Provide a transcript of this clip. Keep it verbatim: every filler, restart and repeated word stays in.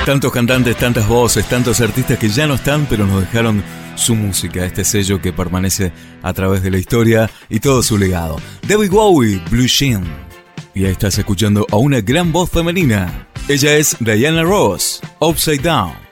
Tantos cantantes, tantas voces, tantos artistas que ya no están, pero nos dejaron su música, este sello que permanece a través de la historia y todo su legado. David Bowie, Blue Jean. Y ahí estás escuchando a una gran voz femenina. Ella es Diana Ross, Upside Down.